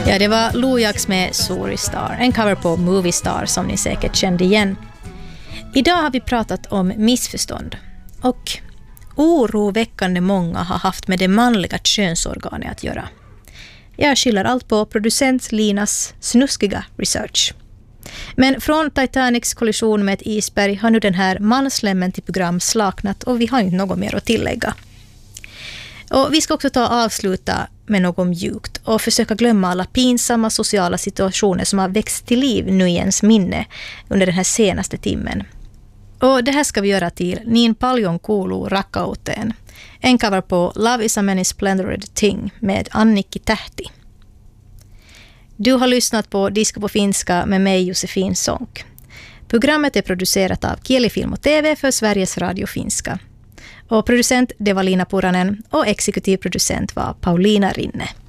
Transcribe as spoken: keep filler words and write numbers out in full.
Ja, det var Lojax med Sorry Star, en cover på Movie Star som ni säkert kände igen. Idag har vi pratat om missförstånd och oroväckande många har haft med det manliga könsorganet att göra. Jag skyller allt på producent Linas snuskiga research. Men från Titanics kollision med ett isberg har nu den här manslämmen till program slaknat och vi har inte något mer att tillägga. Och vi ska också ta och avsluta med något mjukt och försöka glömma alla pinsamma sociala situationer som har växt till liv nu i ens minne under den här senaste timmen. Och det här ska vi göra till Niin paljon kuuluu rakkauteen. En cover på Love is a many splendid thing med Annikki Tähti. Du har lyssnat på Disco på finska med mig Josefin Sonck. Programmet är producerat av Kielifilm och T V för Sveriges Radio Finska. Och producent det var Lina Puranen och exekutiv producent var Paulina Rinne.